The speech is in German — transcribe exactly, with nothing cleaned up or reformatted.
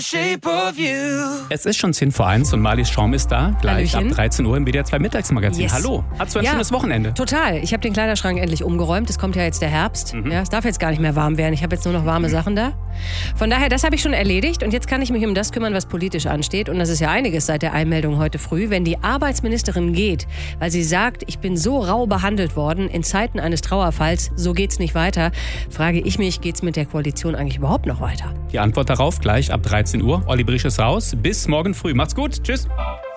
shape of you. Es ist schon zehn vor eins und Marlies Schaum ist da. Gleich Hallöchen. ab dreizehn Uhr im W D R zwei Mittagsmagazin. Yes. Hallo. Hast du ein Ja. schönes Wochenende? Total. Ich habe den Kleiderschrank endlich umgeräumt. Es kommt ja jetzt der Herbst. Mhm. Ja, es darf jetzt gar nicht mehr warm werden. Ich habe jetzt nur noch warme Sachen da. Von daher, das habe ich schon erledigt. Und jetzt kann ich mich um das kümmern, was politisch ansteht. Und das ist ja einiges seit der Einmeldung heute früh. Wenn die Arbeitsministerin geht, weil sie sagt, ich bin so rau behandelt worden in Zeiten eines Trauerfalls, so geht's nicht weiter, frage ich mich, geht's mit der Koalition eigentlich überhaupt noch weiter? Die Antwort darauf gleich ab dreizehn Uhr. Olli Brisch ist raus. Bis morgen früh. Macht's gut. Tschüss.